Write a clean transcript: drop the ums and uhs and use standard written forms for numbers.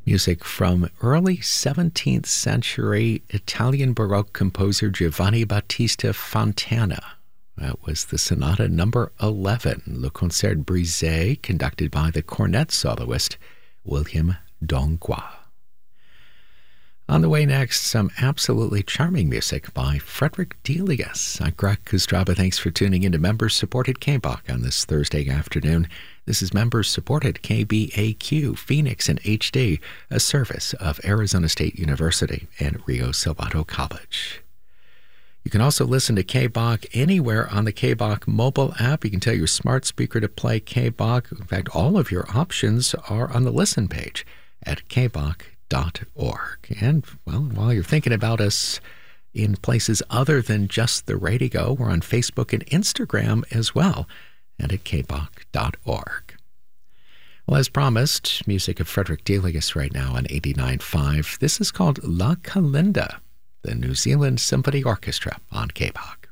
Music from early 17th century Italian Baroque composer Giovanni Battista Fontana. That was the Sonata number 11, Le Concert Brisé, conducted by the cornet soloist William Dongois. On the way next, some absolutely charming music by Frederick Delius. I'm Greg Kostraba. Thanks for tuning into Members-Supported KBOC on this Thursday afternoon. This is Members-Supported KBAQ, Phoenix in HD, a service of Arizona State University and Rio Salado College. You can also listen to KBOC anywhere on the KBOC mobile app. You can tell your smart speaker to play KBOC. In fact, all of your options are on the listen page at kbok.org. And, well, while you're thinking about us in places other than just the radio, we're on Facebook and Instagram as well, and at kbok.org. Well, as promised, music of Frederick Delius right now on 89.5. This is called La Calinda, the New Zealand Symphony Orchestra on KBOC.